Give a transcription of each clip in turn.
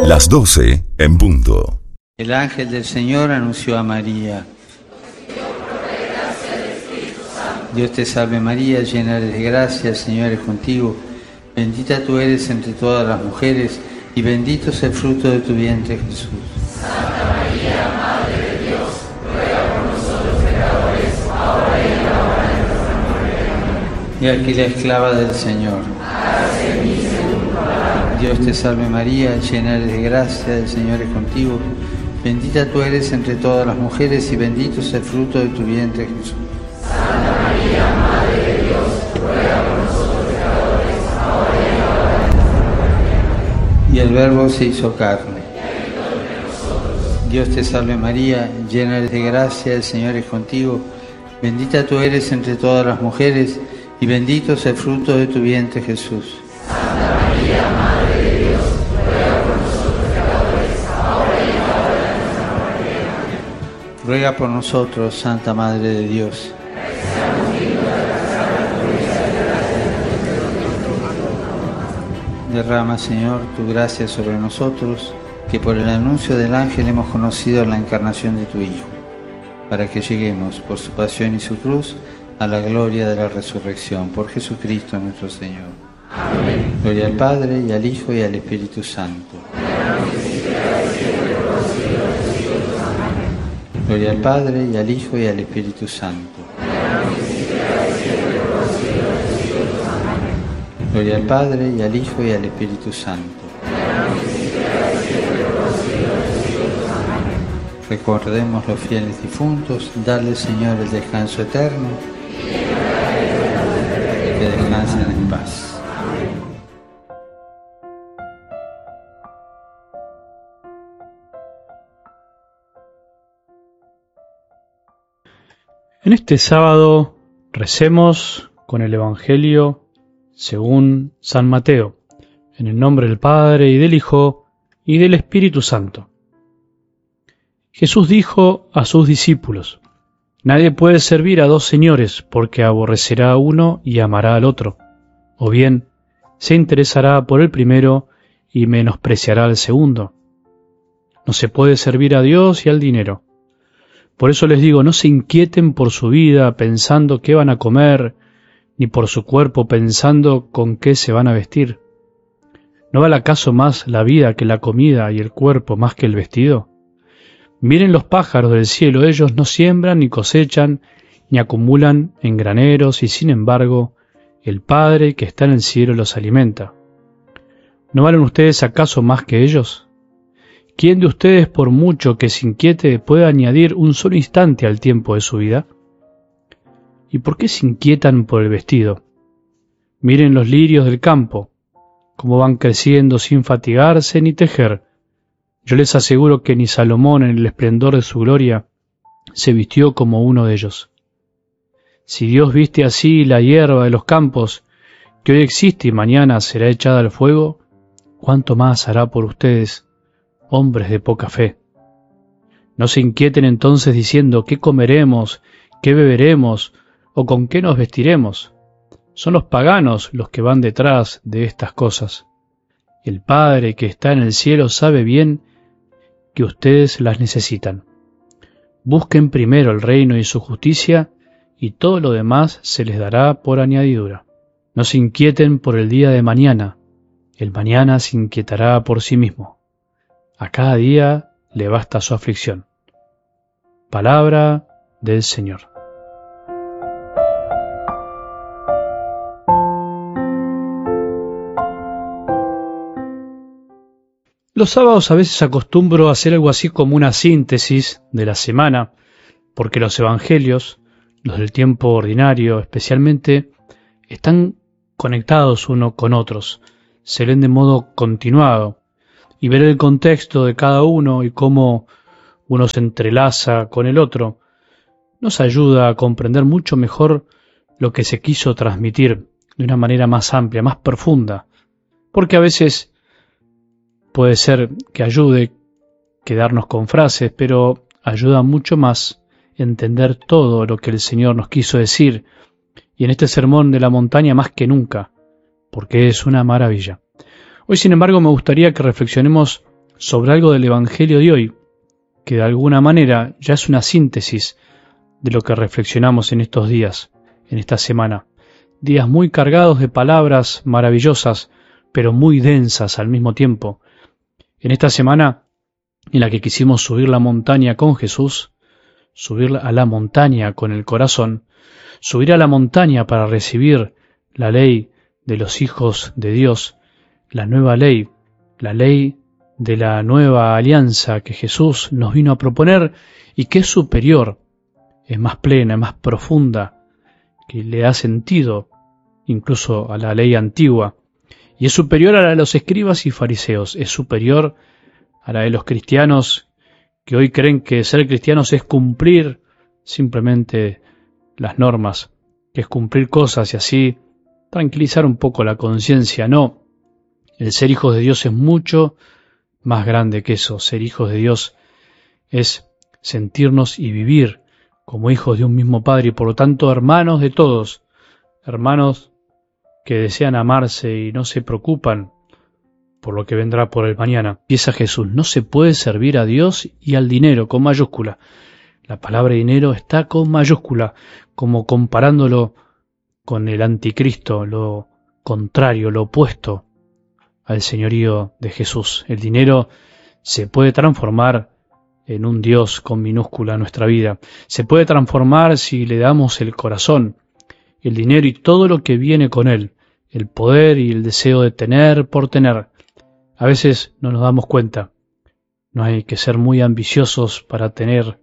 Las 12 en punto. El ángel del Señor anunció a María. Dios te salve María, llena eres de gracia, el Señor es contigo. Bendita tú eres entre todas las mujeres, y bendito es el fruto de tu vientre, Jesús. Santa María, Madre de Dios, ruega por nosotros pecadores, ahora y en la hora de nuestra muerte. Y aquí la esclava del Señor. Hágase en mí según tu palabra. Dios te salve María, llena eres de gracia, el Señor es contigo. Bendita tú eres entre todas las mujeres, y bendito es el fruto de tu vientre, Jesús. Santa María, Madre de Dios, ruega por nosotros pecadores, ahora y en la hora de nuestra muerte. Y el Verbo se hizo carne. Dios te salve María, llena eres de gracia, el Señor es contigo. Bendita tú eres entre todas las mujeres, y bendito es el fruto de tu vientre, Jesús. Santa María, Madre de Dios, ruega por nosotros pecadores, ahora y en la hora de nuestra muerte. Ruega por nosotros, Santa Madre de Dios. Derrama, Señor, tu gracia sobre nosotros, que por el anuncio del ángel hemos conocido la encarnación de tu Hijo, para que lleguemos, por su pasión y su cruz, a la gloria de la resurrección. Por Jesucristo nuestro Señor. Amén. Gloria al Padre, y al Hijo, y al Espíritu Santo. Gloria al Padre, y al Hijo, y al Espíritu Santo. Gloria al Padre, y al Hijo, y al Espíritu Santo. Recordemos los fieles difuntos, darle, Señor, el descanso eterno, y que descansen en paz. En este sábado recemos con el Evangelio según San Mateo, en el nombre del Padre, y del Hijo, y del Espíritu Santo. Jesús dijo a sus discípulos: Nadie puede servir a dos señores, porque aborrecerá a uno y amará al otro, o bien se interesará por el primero y menospreciará al segundo. No se puede servir a Dios y al dinero. Por eso les digo, no se inquieten por su vida pensando qué van a comer, ni por su cuerpo pensando con qué se van a vestir. ¿No vale acaso más la vida que la comida y el cuerpo más que el vestido? Miren los pájaros del cielo, ellos no siembran ni cosechan, ni acumulan en graneros, y sin embargo, el Padre que está en el cielo los alimenta. ¿No valen ustedes acaso más que ellos? ¿Quién de ustedes, por mucho que se inquiete, puede añadir un solo instante al tiempo de su vida? ¿Y por qué se inquietan por el vestido? Miren los lirios del campo, cómo van creciendo sin fatigarse ni tejer. Yo les aseguro que ni Salomón, en el esplendor de su gloria, se vistió como uno de ellos. Si Dios viste así la hierba de los campos, que hoy existe y mañana será echada al fuego, ¿cuánto más hará por ustedes, hombres de poca fe? No se inquieten entonces diciendo: ¿qué comeremos? ¿Qué beberemos? ¿O con qué nos vestiremos? Son los paganos los que van detrás de estas cosas. El Padre que está en el cielo sabe bien que ustedes las necesitan. Busquen primero el reino y su justicia, y todo lo demás se les dará por añadidura. No se inquieten por el día de mañana, el mañana se inquietará por sí mismo. A cada día le basta su aflicción. Palabra del Señor. Los sábados a veces acostumbro a hacer algo así como una síntesis de la semana, porque los evangelios, los del tiempo ordinario especialmente, están conectados uno con otros, se leen de modo continuado, y ver el contexto de cada uno y cómo uno se entrelaza con el otro, nos ayuda a comprender mucho mejor lo que se quiso transmitir de una manera más amplia, más profunda, porque a veces puede ser que ayude quedarnos con frases, pero ayuda mucho más entender todo lo que el Señor nos quiso decir, y en este sermón de la montaña más que nunca, porque es una maravilla. Hoy, sin embargo, me gustaría que reflexionemos sobre algo del Evangelio de hoy, que de alguna manera ya es una síntesis de lo que reflexionamos en estos días, en esta semana. Días muy cargados de palabras maravillosas, pero muy densas al mismo tiempo. En esta semana en la que quisimos subir la montaña con Jesús, subir a la montaña con el corazón, subir a la montaña para recibir la ley de los hijos de Dios, la nueva ley, la ley de la nueva alianza que Jesús nos vino a proponer y que es superior, es más plena, es más profunda, que le da sentido incluso a la ley antigua, y es superior a la de los escribas y fariseos, es superior a la de los cristianos que hoy creen que ser cristianos es cumplir simplemente las normas, que es cumplir cosas y así tranquilizar un poco la conciencia. No, el ser hijos de Dios es mucho más grande que eso. Ser hijos de Dios es sentirnos y vivir como hijos de un mismo Padre y por lo tanto hermanos de todos, hermanos que desean amarse y no se preocupan por lo que vendrá por el mañana. Empieza Jesús, no se puede servir a Dios y al dinero con mayúscula. La palabra dinero está con mayúscula, como comparándolo con el anticristo, lo contrario, lo opuesto al señorío de Jesús. El dinero se puede transformar en un Dios con minúscula en nuestra vida. Se puede transformar si le damos el corazón, el dinero y todo lo que viene con él, el poder y el deseo de tener por tener. A veces no nos damos cuenta. No hay que ser muy ambiciosos para tener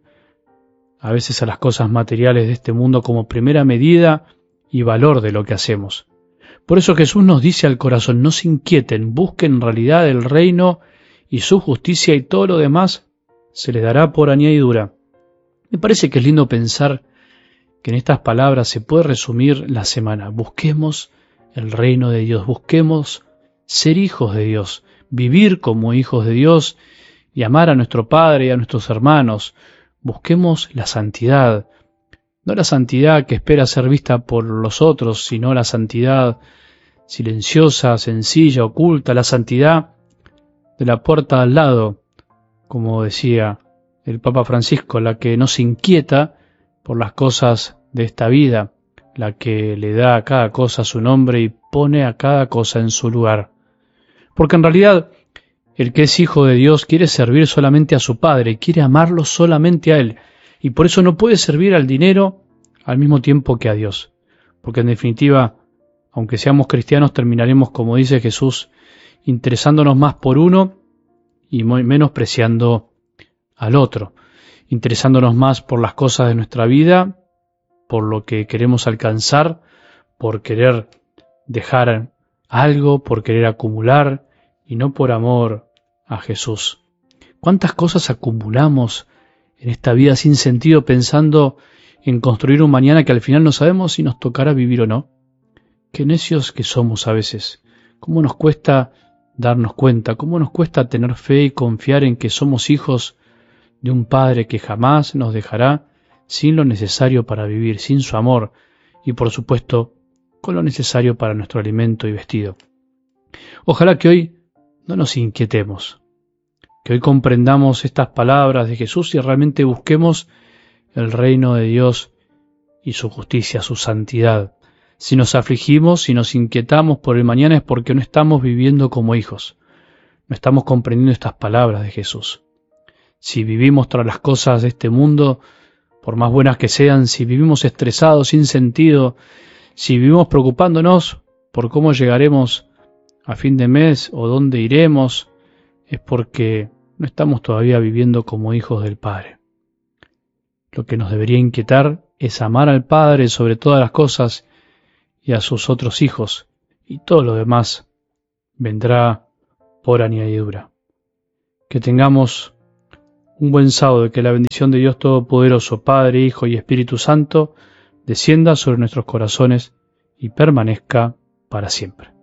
a veces a las cosas materiales de este mundo como primera medida y valor de lo que hacemos. Por eso Jesús nos dice al corazón, no se inquieten, busquen en realidad el reino y su justicia y todo lo demás se les dará por añadidura. Me parece que es lindo pensar que en estas palabras se puede resumir la semana. Busquemos el reino de Dios, busquemos ser hijos de Dios, vivir como hijos de Dios y amar a nuestro Padre y a nuestros hermanos. Busquemos la santidad, no la santidad que espera ser vista por los otros, sino la santidad silenciosa, sencilla, oculta, la santidad de la puerta al lado, como decía el Papa Francisco, la que no se inquieta por las cosas de esta vida, la que le da a cada cosa su nombre y pone a cada cosa en su lugar. Porque en realidad el que es hijo de Dios quiere servir solamente a su Padre, quiere amarlo solamente a Él, y por eso no puede servir al dinero al mismo tiempo que a Dios. Porque en definitiva, aunque seamos cristianos, terminaremos, como dice Jesús, interesándonos más por uno y menospreciando al otro, interesándonos más por las cosas de nuestra vida, por lo que queremos alcanzar, por querer dejar algo, por querer acumular y no por amor a Jesús. ¿Cuántas cosas acumulamos en esta vida sin sentido pensando en construir un mañana que al final no sabemos si nos tocará vivir o no? Qué necios que somos a veces. Cómo nos cuesta darnos cuenta, cómo nos cuesta tener fe y confiar en que somos hijos de un Padre que jamás nos dejará sin lo necesario para vivir, sin su amor y por supuesto con lo necesario para nuestro alimento y vestido. Ojalá que hoy no nos inquietemos, que hoy comprendamos estas palabras de Jesús y realmente busquemos el reino de Dios y su justicia, su santidad. Si nos afligimos, si nos inquietamos por el mañana es porque no estamos viviendo como hijos, no estamos comprendiendo estas palabras de Jesús. Si vivimos tras las cosas de este mundo, por más buenas que sean, si vivimos estresados, sin sentido, si vivimos preocupándonos por cómo llegaremos a fin de mes o dónde iremos, es porque no estamos todavía viviendo como hijos del Padre. Lo que nos debería inquietar es amar al Padre sobre todas las cosas y a sus otros hijos, y todo lo demás vendrá por añadidura. Que tengamos un buen sábado y que la bendición de Dios Todopoderoso, Padre, Hijo y Espíritu Santo, descienda sobre nuestros corazones y permanezca para siempre.